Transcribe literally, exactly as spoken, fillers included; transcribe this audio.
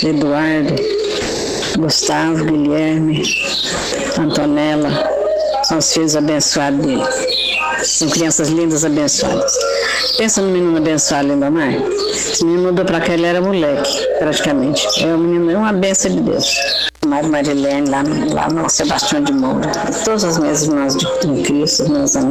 Eduardo, Gustavo, Guilherme, Antonella, são os filhos abençoados dele. São crianças lindas, abençoadas. Pensa no menino abençoado, Lindomar. Esse menino mudou para cá, ele era moleque, praticamente. É um menino, é uma bênção de Deus. Mário Marilene, lá, lá no Sebastião de Moura. Todas as minhas irmãs de Cristo, meus amigos.